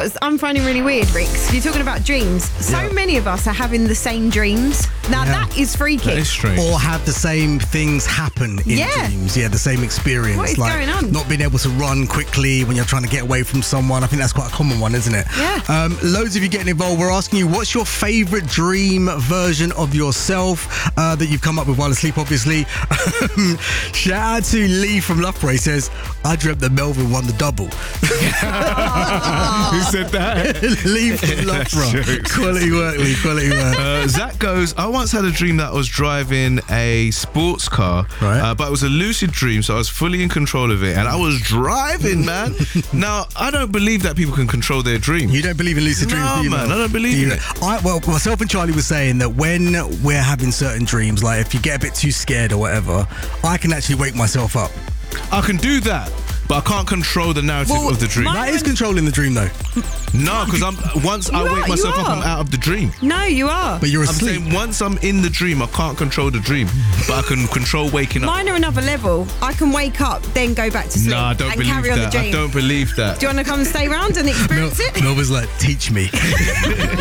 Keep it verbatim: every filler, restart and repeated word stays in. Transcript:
what I'm finding really weird, Rix? You're talking about dreams. So Yeah. many of us are having the same dreams. Now, Yeah. that is freaky. That is strange. Or have the same things happen in Yeah. dreams. Yeah, the same experience. What is like going on? Not being able to run quickly when you're trying to get away from someone. I think that's quite a common one, isn't it? Yeah. Um, loads of you getting involved. We're asking you, what's your favourite dream version of yourself uh, that you've come up with while asleep, obviously? Shout out to Lee from Loughborough. He says, I dreamt that Melvin won the double. Who said that? Lee from Loughborough. Quality work, Lee. Quality work. Uh, Zach goes, I once had a dream that I was driving a sports car, Right. uh, but it was a lucid dream, so I was fully in control of it, and I was driving, man. Now, I don't believe that people can control their dream. You don't believe in lucid dreams, No, do you, man, Mel? I don't believe Do you in know? it. I, well, myself and Charlie were saying that when we're having certain dreams, like if you get a bit too scared or whatever, I can actually wake myself up. I can do that, but I can't control the narrative Well, of the dream. my- That is controlling the dream, though. No, because I'm once I You wake are, myself you up, are. I'm out of the dream. No, you are. But you're I'm asleep. saying once I'm in the dream, I can't control the dream, but I can control waking up. Mine are another level. I can wake up, then go back to sleep No, I don't and believe carry on that. the I dream. don't believe that. Do you want to come and stay round and Mel, experience it? Mel was like, teach me.